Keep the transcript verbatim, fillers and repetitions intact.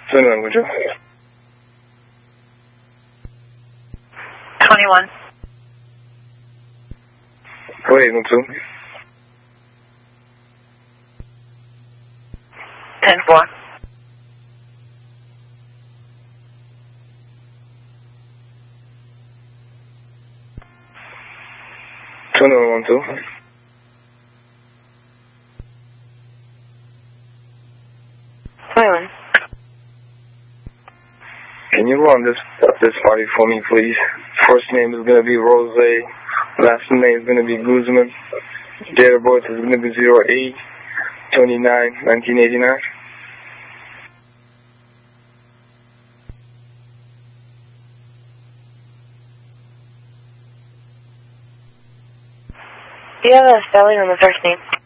twenty-one, would you? twenty-one. Go ahead, no two. ten four. twenty-one, one two. twenty-one. Can you run this this party for me, please? First name is going to be Rose. Last name is going to be Guzman. Date of birth is going to be zero eight twenty-nine nineteen eighty-nine. Do you have a spelling on the first name?